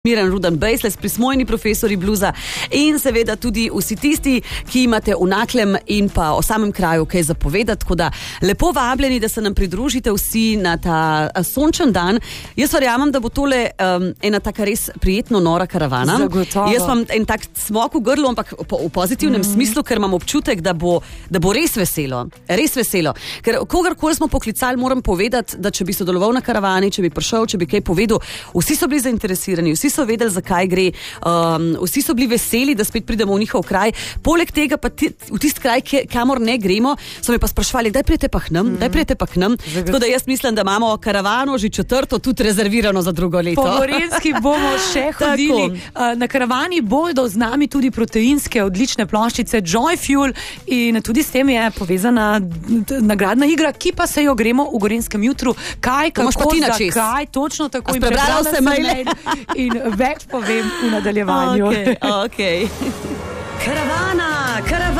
Miran Rudan Bejsles, prismojni profesori bluza in seveda tudi vsi tisti, ki imate v Naklem in pa o samem kraju kaj zapovedati, tako da lepo vabljeni, da se nam pridružite vsi na ta sončen dan. Jaz verjamem, da bo tole ena taka res prijetno nora karavana. Zagotovo. Jaz imam en tak smok v grlu, ampak v pozitivnem smislu, ker imam občutek, da bo res veselo. Res veselo. Ker kogarkoli smo poklicali, moram povedati, da če bi sodeloval na karavani, če bi prišel, če bi kaj povedal, vsi so bili zainteresirani, vsi so vedeli, zakaj gre, vsi so bili veseli, da spet pridemo v njihov kraj. Poleg tega pa v tist kraj, kamor ne gremo, so me pa sprašvali, daj prijete pa k nam. Tako da jaz mislim, da imamo karavano že 4. tudi rezervirano za drugo leto. Po Gorenjski bomo še hodili. Na karavani bodo z nami tudi proteinske odlične ploščice Joy Fuel in tudi s tem je povezana nagradna igra, ki pa se jo gremo v Gorenjskem jutru. Kaj, kako, zakaj, točno tako. In prebrala sem mail. In več povem v nadaljevanju. Okay. Karavana.